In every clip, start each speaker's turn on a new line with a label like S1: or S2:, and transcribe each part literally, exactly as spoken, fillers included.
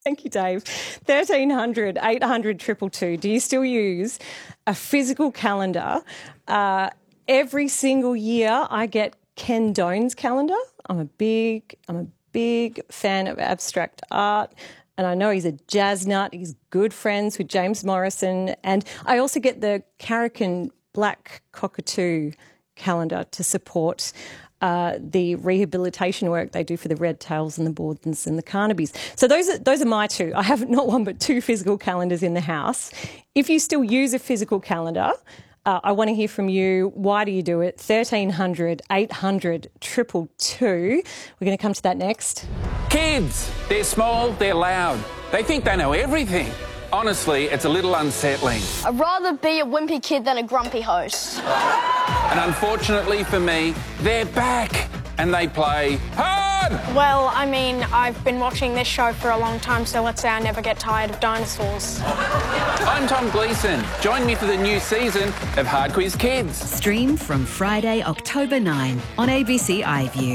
S1: Thank you, Dave. thirteen hundred, eight hundred, two two two. Do you still use a physical calendar? Uh, every single year I get Ken Doan's calendar. I'm a big, I'm a big fan of abstract art. And I know he's a jazz nut. He's good friends with James Morrison. And I also get the Carrican Black Cockatoo calendar to support uh, the rehabilitation work they do for the Red Tails and the Bordens and the Carnabys. So those are, those are my two. I have not one but two physical calendars in the house. If you still use a physical calendar, Uh, I want to hear from you. Why do you do it? thirteen hundred, eight hundred, two two two. We're going to come to that next.
S2: Kids, they're small, they're loud. They think they know everything. Honestly, it's a little unsettling.
S3: I'd rather be a wimpy kid than a grumpy host.
S2: And unfortunately for me, they're back and they play hard.
S4: Well, I mean, I've been watching this show for a long time, so let's say I never get tired of dinosaurs.
S2: I'm Tom Gleeson. Join me for the new season of Hard Quiz Kids.
S5: Stream from Friday, October ninth on A B C iView.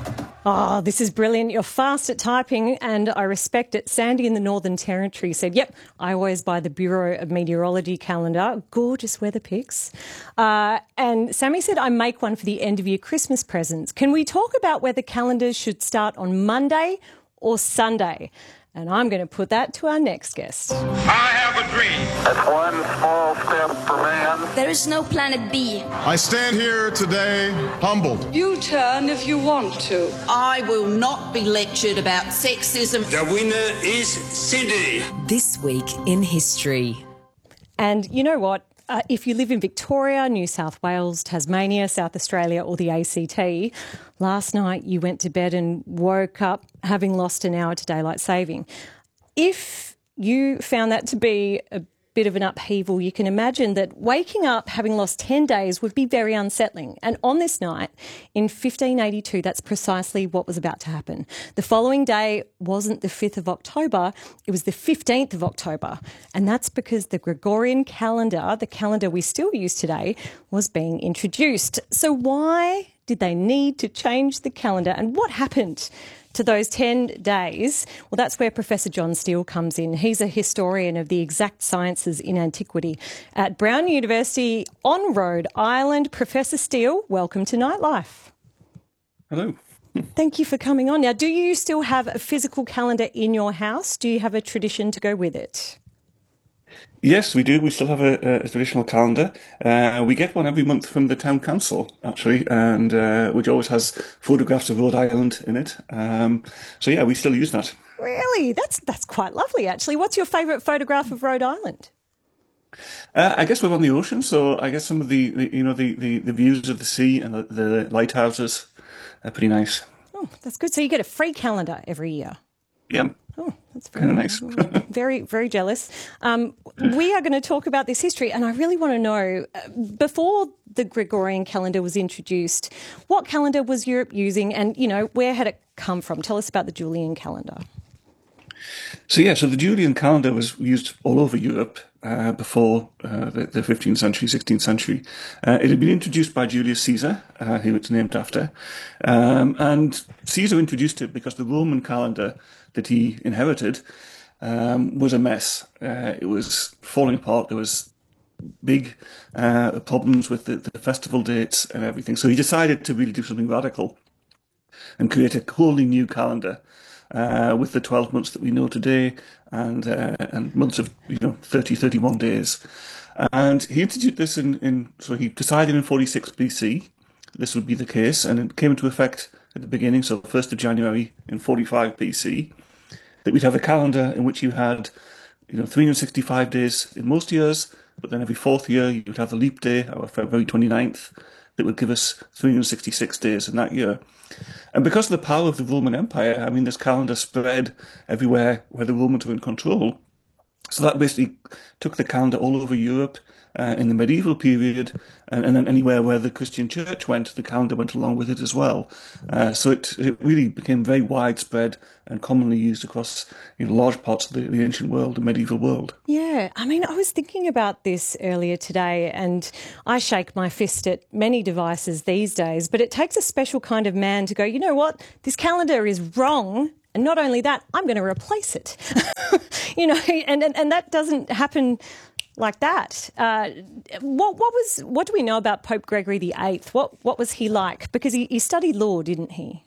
S1: Oh, this is brilliant. You're fast at typing and I respect it. Sandy in the Northern Territory said, yep, I always buy the Bureau of Meteorology calendar. Gorgeous weather pics. Uh, and Sammy said, I make one for the end of year Christmas presents. Can we talk about whether calendars should start on Monday or Sunday? And I'm going to put that to our next guest.
S6: I have a dream.
S7: That's one small step for man.
S8: There is no planet B.
S6: I stand here today humbled.
S9: You turn if you want to.
S10: I will not be lectured about sexism.
S11: The winner is Sydney.
S5: This week in history.
S1: And you know what? Uh, if you live in Victoria, New South Wales, Tasmania, South Australia or the A C T, last night you went to bed and woke up having lost an hour to daylight saving. If you found that to be a bit of an upheaval, you can imagine that waking up having lost ten days would be very unsettling. And on this night in fifteen eighty-two, that's precisely what was about to happen. The following day wasn't the fifth of October, it was the fifteenth of October. And that's because the Gregorian calendar, the calendar we still use today, was being introduced. So why did they need to change the calendar and what happened to those ten days? Well, that's where Professor John Steele comes in. He's a historian of the exact sciences in antiquity at Brown University on Rhode Island. Professor Steele, welcome to Nightlife.
S12: Hello.
S1: Thank you for coming on. Now, do you still have a physical calendar in your house? Do you have a tradition to go with it?
S12: Yes, we do. We still have a, a traditional calendar. Uh, we get one every month from the town council, actually, and uh, which always has photographs of Rhode Island in it. Um, so, yeah, we still use that.
S1: Really? That's that's quite lovely, actually. What's your favourite photograph of Rhode Island?
S12: Uh, I guess we're on the ocean, so I guess some of the, the you know, the, the, the views of the sea and the, the lighthouses are pretty nice.
S1: Oh, that's good. So you get a free calendar every year?
S12: Yeah.
S1: Oh, that's very
S12: nice.
S1: very, very jealous. Um, we are going to talk about this history, and I really want to know, uh, before the Gregorian calendar was introduced, what calendar was Europe using and, you know, where had it come from? Tell us about the Julian calendar.
S12: So, yeah, so the Julian calendar was used all over Europe uh, before uh, the, the fifteenth century, sixteenth century. Uh, it had been introduced by Julius Caesar, uh, who it's named after. Um, and Caesar introduced it because the Roman calendar that he inherited um, was a mess. Uh, it was falling apart. There was big uh, problems with the, the festival dates and everything. So he decided to really do something radical and create a wholly new calendar uh, with the twelve months that we know today and uh, and months of you know thirty, thirty-one days. And he introduced this in, in so he decided in forty-six B C this would be the case, and it came into effect at the beginning, so first of January in forty-five B C, that we'd have a calendar in which you had, you know, three hundred sixty-five days in most years, but then every fourth year you'd have the leap day, our February twenty-ninth, that would give us three hundred sixty-six days in that year. And because of the power of the Roman Empire, I mean, this calendar spread everywhere where the Romans were in control. So that basically took the calendar all over Europe uh, in the medieval period, and, and then anywhere where the Christian church went, the calendar went along with it as well. Uh, so it, it really became very widespread and commonly used across you know, large parts of the, the ancient world, the medieval world.
S1: Yeah, I mean, I was thinking about this earlier today, and I shake my fist at many devices these days, but it takes a special kind of man to go, you know what, this calendar is wrong, And not only that, I'm going to replace it. you know, and, and, and that doesn't happen like that. Uh, what, what was what do we know about Pope Gregory the Eighth? What what was he like? Because he, he studied law, didn't he?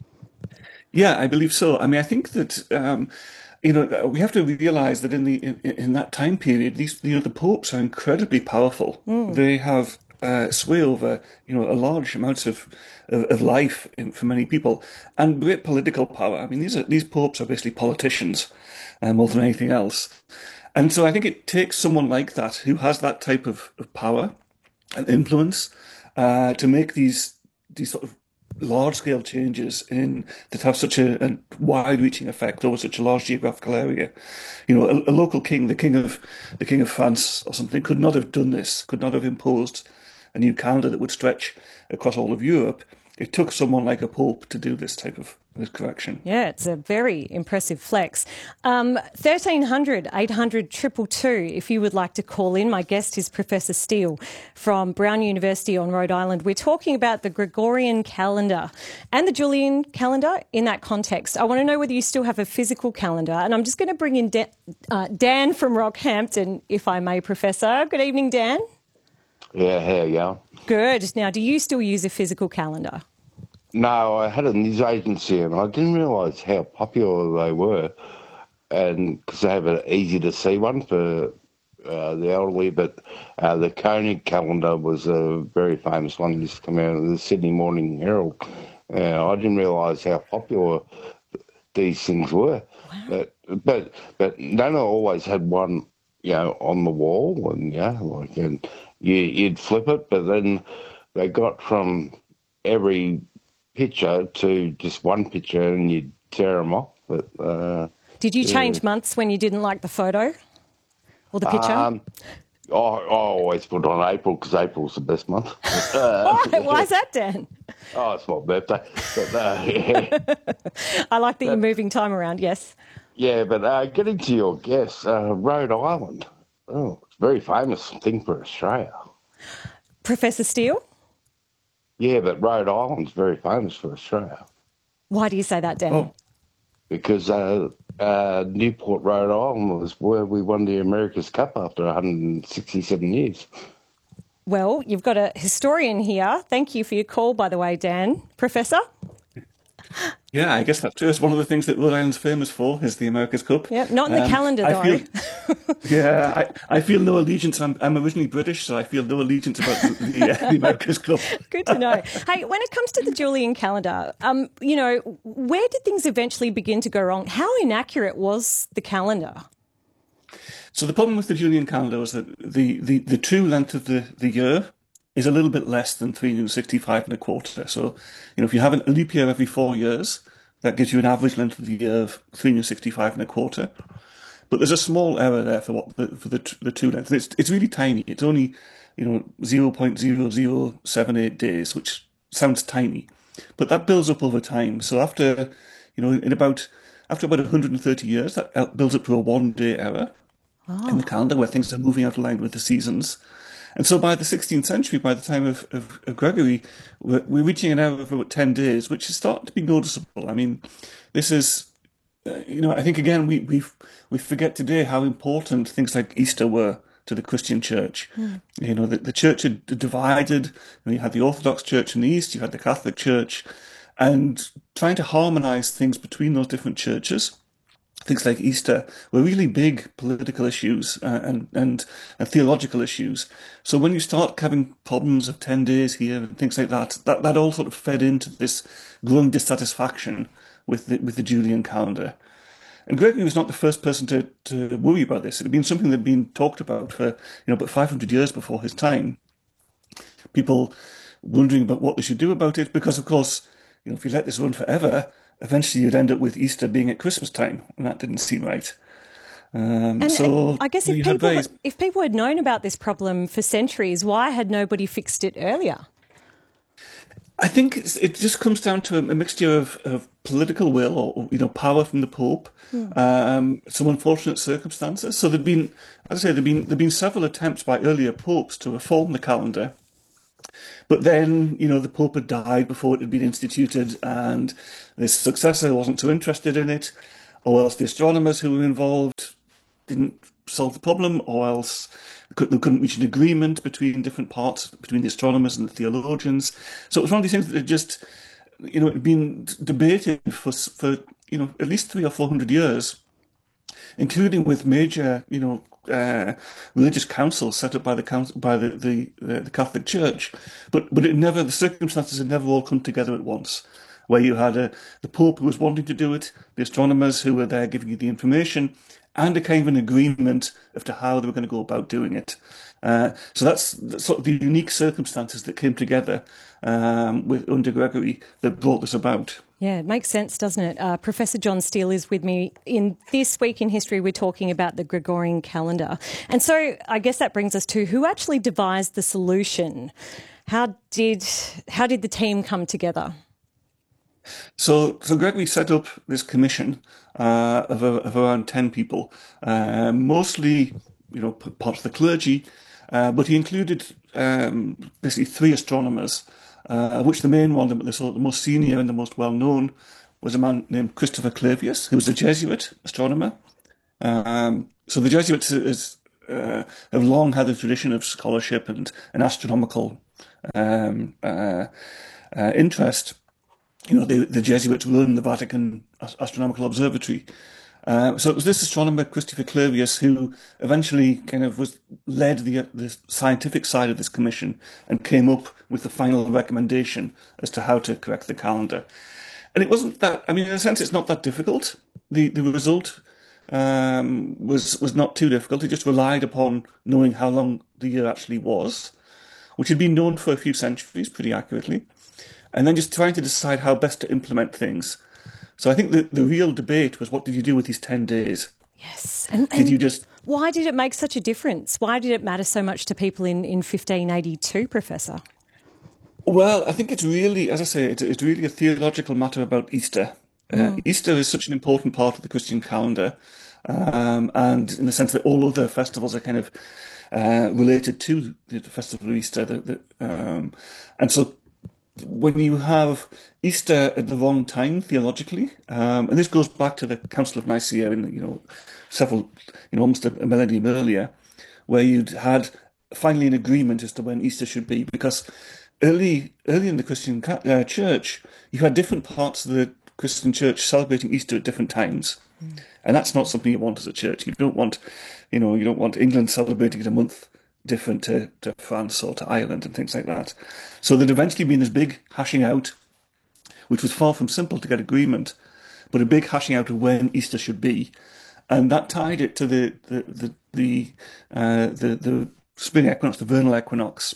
S12: Yeah, I believe so. I mean, I think that um, you know we have to realise that in the in, in that time period, these you know the popes are incredibly powerful. Mm. They have uh, sway over you know a large amounts of of, of life in, for many people and great political power. I mean, these are these popes are basically politicians uh, more than anything else. And so I think it takes someone like that who has that type of, of power and influence uh, to make these these sort of large-scale changes in that have such a, a wide-reaching effect over such a large geographical area. You know, a, a local king, the king of the king of France or something, could not have done this, could not have imposed a new calendar that would stretch across all of Europe. It took someone like a pope to do this type of this correction.
S1: Yeah, it's a very impressive flex. Um, thirteen hundred, eight hundred, two two two, if you would like to call in. My guest is Professor Steele from Brown University on Rhode Island. We're talking about the Gregorian calendar and the Julian calendar in that context. I want to know whether you still have a physical calendar. And I'm just going to bring in Dan, uh, Dan from Rockhampton, if I may, Professor. Good evening, Dan.
S8: Yeah, how are you?
S1: Good. Now, do you still use a physical calendar?
S8: No, I had a news agency and I didn't realise how popular they were, and because they have an easy-to-see one for uh, the elderly, but uh, the Koenig calendar was a very famous one. It used to come out of the Sydney Morning Herald. Uh, I didn't realise how popular these things were. Wow. But, but, but Nana always had one, you know, on the wall, and, yeah, like, and you, you'd flip it, but then they got from every picture to just one picture and you'd tear them off. But, uh,
S1: Did you change
S8: yeah.
S1: months when you didn't like the photo or the picture? Um,
S8: I, I always put on April because April's the best month.
S1: Uh, why, why is that, Dan?
S8: Oh, it's my birthday. But, uh, yeah.
S1: I like that
S8: but,
S1: you're moving time around, yes.
S8: Yeah, but uh, getting to your guess, uh, Rhode Island, oh, it's a very famous thing for Australia.
S1: Professor Steele?
S8: Yeah, but Rhode Island's very famous for Australia.
S1: Why do you say that, Dan?
S8: Oh, because uh, uh, Newport, Rhode Island was where we won the America's Cup after one hundred sixty-seven years.
S1: Well, you've got a historian here. Thank you for your call, by the way, Dan. Professor?
S12: Yeah, I guess that's true. It's one of the things that Rhode Island's famous for is the America's Cup.
S1: Yeah, not in the um, calendar, though.
S12: I feel, yeah, I, I feel no allegiance. I'm, I'm originally British, so I feel no allegiance about the, the, uh, the America's Cup.
S1: Good to know. Hey, when it comes to the Julian calendar, um, you know, where did things eventually begin to go wrong? How inaccurate was the calendar?
S12: So the problem with the Julian calendar was that the, the, the true length of the, the year is a little bit less than three hundred sixty-five and a quarter. So, you know, if you have a leap year every four years, that gives you an average length of the year of three hundred sixty-five and a quarter. But there's a small error there for what the, for the the two lengths. It's it's really tiny. It's only, you know, zero point zero zero seven eight days, which sounds tiny, but that builds up over time. So after, you know, in about after about one hundred thirty years, that builds up to a one day error oh. in the calendar where things are moving out of line with the seasons. And so by the sixteenth century, by the time of, of, of Gregory, we're, we're reaching an error of about ten days, which is starting to be noticeable. I mean, this is, uh, you know, I think, again, we we we forget today how important things like Easter were to the Christian church. Mm. You know, the, the church had divided. You know, you had the Orthodox Church in the East, you had the Catholic Church, and trying to harmonise things between those different churches, things like Easter, were really big political issues uh, and, and and theological issues. So when you start having problems of ten days here and things like that, that, that all sort of fed into this growing dissatisfaction with the, with the Julian calendar. And Gregory was not the first person to, to worry about this. It had been something that had been talked about for, you know, about five hundred years before his time. People wondering about what they should do about it, because, of course, you know, if you let this run forever, eventually you'd end up with Easter being at Christmas time, and that didn't seem right. Um,
S1: and,
S12: so
S1: and I guess if people, had, if people had known about this problem for centuries, why had nobody fixed it earlier?
S12: I think it's, it just comes down to a, a mixture of, of political will, or, you know, power from the Pope, hmm. um, some unfortunate circumstances. So there'd been, as I say, there'd been there'd been several attempts by earlier popes to reform the calendar, But then, you know, the Pope had died before it had been instituted, and his successor wasn't too interested in it, or else the astronomers who were involved didn't solve the problem, or else they couldn't reach an agreement between different parts, between the astronomers and the theologians. So it was one of these things that had just, you know, had been debated for, for you know, at least three or four hundred years, including with major, you know, uh, religious councils set up by the council, by the, the, the Catholic Church. But but it never, the circumstances had never all come together at once, where you had a, the Pope who was wanting to do it, the astronomers who were there giving you the information, and a kind of an agreement as to how they were going to go about doing it. Uh, so that's, that's sort of the unique circumstances that came together um, with under Gregory that brought this about.
S1: Yeah, it makes sense, doesn't it? Uh, Professor John Steele is with me. In This Week in History, we're talking about the Gregorian calendar. And so I guess that brings us to who actually devised the solution. How did how did the team come together?
S12: So, so Gregory set up this commission uh, of, of around ten people, uh, mostly, you know, part of the clergy, uh, but he included um, basically three astronomers, uh, of which the main one, the, sort of the most senior and the most well-known, was a man named Christopher Clavius, who was a Jesuit astronomer. Um, so the Jesuits is, uh, have long had a tradition of scholarship and an astronomical um, uh, uh, interest. You know, the, the Jesuits run the Vatican Astronomical Observatory. Uh, so it was this astronomer, Christopher Clavius, who eventually kind of was led the, the scientific side of this commission and came up with the final recommendation as to how to correct the calendar. And it wasn't that, I mean, in a sense, it's not that difficult. The the result um, was, was not too difficult. It just relied upon knowing how long the year actually was, which had been known for a few centuries pretty accurately, and then just trying to decide how best to implement things. So I think the, the real debate was, what did you do with these ten days?
S1: Yes. And, and
S12: did you just...
S1: why did it make such a difference? Why did it matter so much to people in, in fifteen eighty-two, Professor?
S12: Well, I think it's really, as I say, it's, it's really a theological matter about Easter. Mm. Uh, Easter is such an important part of the Christian calendar, um, and in the sense that all other festivals are kind of uh, related to the festival of Easter. The, the, um, and so when you have Easter at the wrong time theologically, um, and this goes back to the Council of Nicaea in, you know, several, you know, almost a, a millennium earlier, where you'd had finally an agreement as to when Easter should be, because early, early in the Christian uh, church, you had different parts of the Christian church celebrating Easter at different times, mm. and that's not something you want as a church. You don't want, you know, you don't want England celebrating it a month different to, to France or to Ireland and things like that. So there'd eventually been this big hashing out, which was far from simple to get agreement, but a big hashing out of when Easter should be, and that tied it to the the the the uh, the, the spring equinox, the vernal equinox,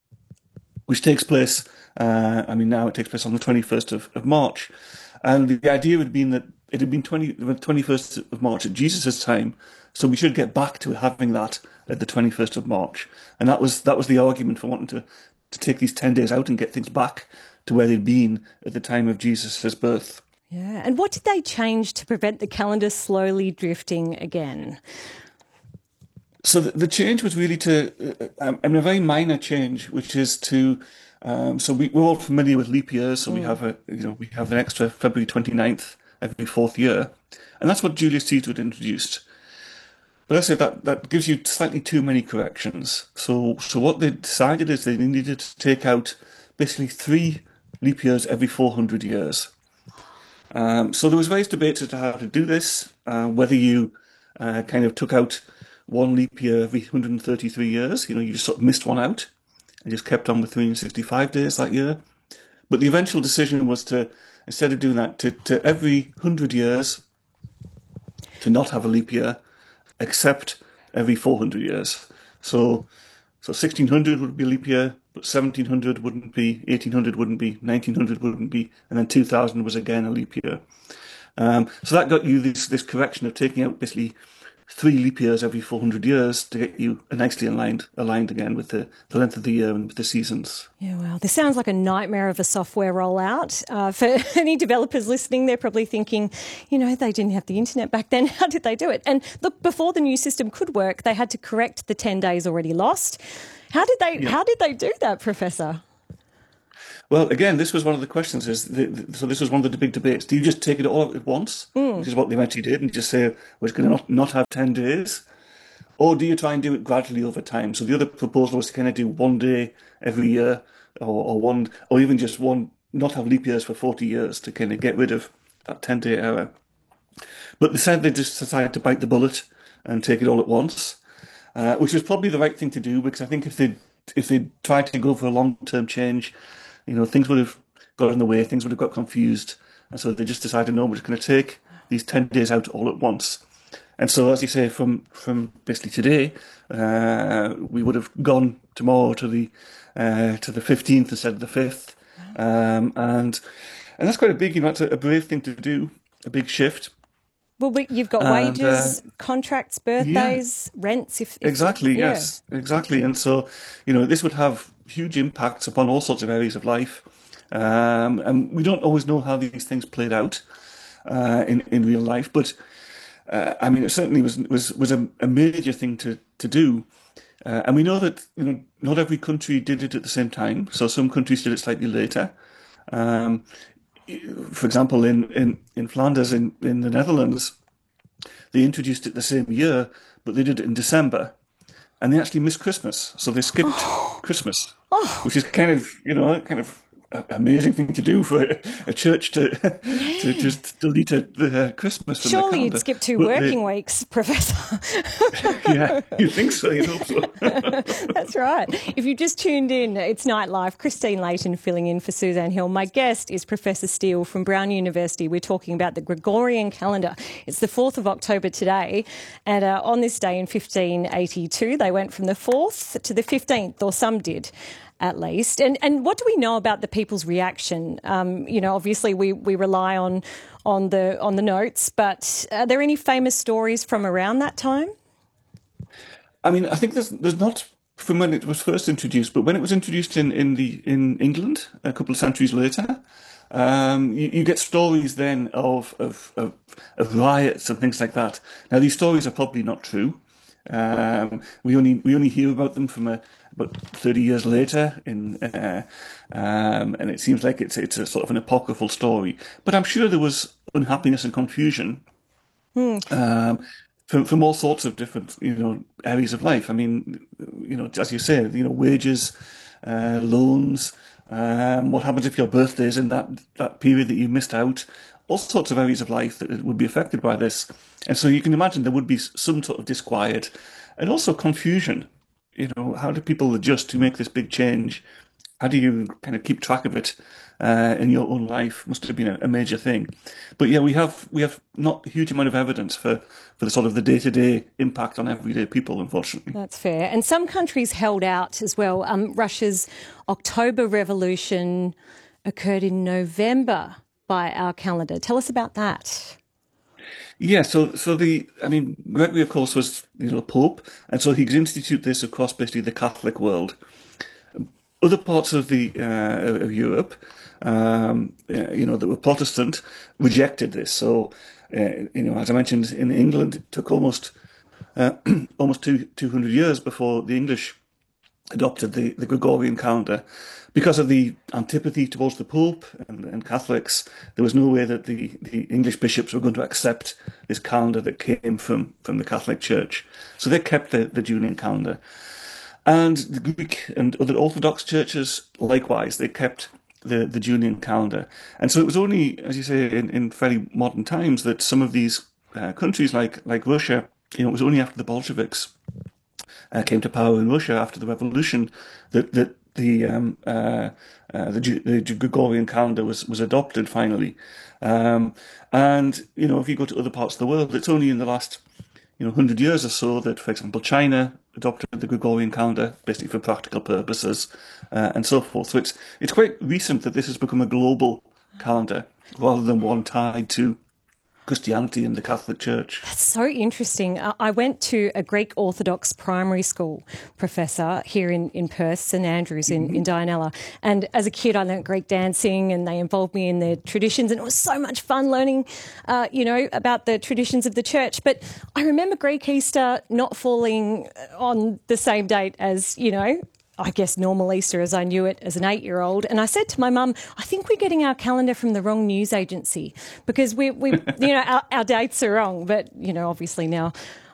S12: which takes place. Uh, I mean, now it takes place on the twenty-first of, of March, and the, the idea had been that it had been twenty the twenty-first of March at Jesus' time, so we should get back to having that at the twenty-first of March, and that was that was the argument for wanting to to take these ten days out and get things back to where they'd been at the time of Jesus' birth.
S1: Yeah, and what did they change to prevent the calendar slowly drifting again?
S12: So the, the change was really to, uh, I mean, a very minor change, which is to, um, so we, we're all familiar with leap years, so mm. we have a, you know, we have an extra February twenty-ninth every fourth year, and that's what Julius Caesar had introduced. But I said that that gives you slightly too many corrections. So, so what they decided is they needed to take out basically three leap years every four hundred years. Um, so there was various debates as to how to do this, uh, whether you uh, kind of took out one leap year every one hundred thirty-three years, you know, you just sort of missed one out and just kept on with three hundred sixty-five days that year. But the eventual decision was to, instead of doing that, to, to every one hundred years, to not have a leap year, except every four hundred years. So so sixteen hundred would be a leap year, but seventeen hundred wouldn't be, eighteen hundred wouldn't be, nineteen hundred wouldn't be, and then two thousand was again a leap year. Um, so that got you this, this correction of taking out basically three leap years every four hundred years to get you nicely aligned aligned again with the, the length of the year and with the seasons.
S1: Yeah, well, this sounds like a nightmare of a software rollout. Uh, for any developers listening, they're probably thinking, you know, they didn't have the internet back then. How did they do it? And look, before the new system could work, they had to correct the ten days already lost. How did they?
S12: Yeah.
S1: How did they do that, Professor?
S12: Well, again, this was one of the questions. Is the, the, so this was one of the big debates. Do you just take it all at once, mm. which is what they eventually did, and just say we're going to not, not have ten days, or do you try and do it gradually over time? So the other proposal was to kind of do one day every year, or, or one, or even just one, not have leap years for forty years to kind of get rid of that ten-day error. But they said they just decided to bite the bullet and take it all at once, uh, which was probably the right thing to do, because I think if they if they tried to go for a long-term change, you know, things would have got in the way, things would have got confused. And so they just decided, no, we're just going to take these ten days out all at once. And so, as you say, from, from basically today, uh, we would have gone tomorrow to the uh, to the fifteenth instead of the fifth. Um, and and that's quite a big, you know, that's a, a brave thing to do, a big shift.
S1: Well, we, you've got
S12: And,
S1: wages,
S12: uh,
S1: contracts, birthdays, rents. If, if
S12: Exactly,
S1: yeah.
S12: yes, exactly. And so, you know, this would have huge impacts upon all sorts of areas of life. Um, and we don't always know how these things played out uh, in, in real life. But, uh, I mean, it certainly was was, was a, a major thing to, to do. Uh, and we know that, you know, not every country did it at the same time. So some countries did it slightly later. Um, for example, in, in, in Flanders, in, in the Netherlands, they introduced it the same year, but they did it in December. And they actually missed Christmas. So they skipped oh. Christmas, oh. which is kind of, you know, kind of an amazing thing to do for a, a church to yeah. to just delete a, the uh, Christmas from
S1: Surely
S12: the calendar.
S1: You'd skip two
S12: but
S1: working
S12: they,
S1: weeks, Professor.
S12: Yeah, you think so, you'd hope so.
S1: That's right. If you just tuned in, it's Nightlife. Christine Layton filling in for Suzanne Hill. My guest is Professor Steele from Brown University. We're talking about the Gregorian calendar. It's the fourth of October today. And uh, on this day in fifteen eighty-two, they went from the fourth to the fifteenth, or some did, at least. And and what do we know about the people's reaction? Um, you know, obviously we, we rely on on the on the notes, but are there any famous stories from around that time?
S12: I mean, I think there's there's not from when it was first introduced, but when it was introduced in in the in England a couple of centuries later, um, you, you get stories then of, of of of riots and things like that. Now, these stories are probably not true. Um, we only we only hear about them from a, about thirty years later, in uh, um, and it seems like it's it's a sort of an apocryphal story. But I'm sure there was unhappiness and confusion hmm. um, from from all sorts of different you know areas of life. I mean, you know, as you say, you know, wages, uh, loans. Um, what happens if your birthday is in that that period that you missed out? All sorts of areas of life that would be affected by this. And so you can imagine there would be some sort of disquiet and also confusion. You know, how do people adjust to make this big change? How do you kind of keep track of it uh, in your own life? Must have been a, a major thing. But yeah, we have we have not a huge amount of evidence for, for the sort of the day-to-day impact on everyday people, unfortunately.
S1: That's fair. And some countries held out as well. Um, Russia's October Revolution occurred in November by our calendar. Tell us about that.
S12: Yeah, so so the I mean Gregory, of course, was you know Pope, and so he could institute this across basically the Catholic world. Other parts of the uh, of Europe, um, you know, that were Protestant, rejected this. So, uh, you know, as I mentioned, in England, it took almost uh, almost two two hundred years before the English adopted the, the Gregorian calendar. Because of the antipathy towards the Pope and, and Catholics, there was no way that the, the English bishops were going to accept this calendar that came from, from the Catholic Church. So they kept the, the Julian calendar. And the Greek and other Orthodox churches, likewise, they kept the, the Julian calendar. And so it was only, as you say, in, in fairly modern times that some of these uh, countries like, like Russia, you know, it was only after the Bolsheviks uh, came to power in Russia after the revolution that, that the um, uh, uh, the, the Gregorian calendar was, was adopted finally. Um, and, you know, if you go to other parts of the world, it's only in the last, you know, hundred years or so that, for example, China adopted the Gregorian calendar, basically for practical purposes, uh, and so forth. So it's it's quite recent that this has become a global calendar rather than one tied to Christianity and the Catholic Church.
S1: That's so interesting. I went to a Greek Orthodox primary school, Professor, here in, in Perth, St Andrews in, mm-hmm. in Dianella. And as a kid, I learnt Greek dancing and they involved me in their traditions. And it was so much fun learning, uh, you know, about the traditions of the church. But I remember Greek Easter not falling on the same date as, you know, I guess, normal Easter as I knew it as an eight-year-old. And I said to my mum, I think we're getting our calendar from the wrong news agency because we, we you know, our, our dates are wrong. But, you know, obviously now